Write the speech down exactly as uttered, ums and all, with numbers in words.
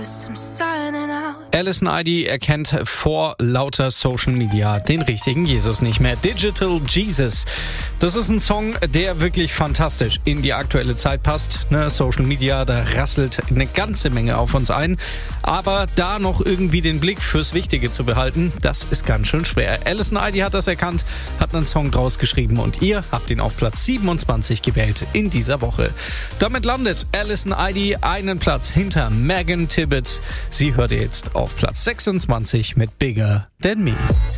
Alison Idey erkennt vor lauter Social Media den richtigen Jesus nicht mehr. Digital Jesus. Das ist ein Song, der wirklich fantastisch in die aktuelle Zeit passt. Ne, Social Media, da rasselt eine ganze Menge auf uns ein. Aber da noch irgendwie den Blick fürs Wichtige zu behalten, das ist ganz schön schwer. Alison Idey hat das erkannt, hat einen Song draus geschrieben und ihr habt ihn auf Platz siebenundzwanzig gewählt in dieser Woche. Damit landet Alison Idey einen Platz hinter Megan Tibbetts. Sie hört jetzt auf Platz sechsundzwanzig mit Bigger Than Me.